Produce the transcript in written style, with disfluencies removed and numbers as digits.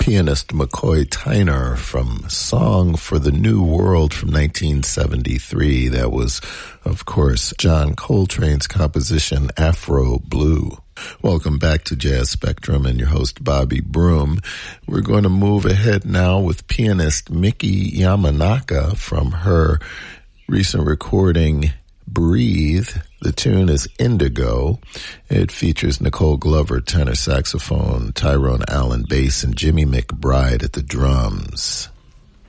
pianist McCoy Tyner from Song for the New World from 1973. That was, of course, John Coltrane's composition Afro Blue. Welcome back to Jazz Spectrum and your host Bobby Broom. We're going to move ahead now with pianist Miki Yamanaka from her recent recording Breathe. The tune is Indigo. It features Nicole Glover, tenor saxophone, Tyrone Allen bass, and Jimmy McBride at the drums.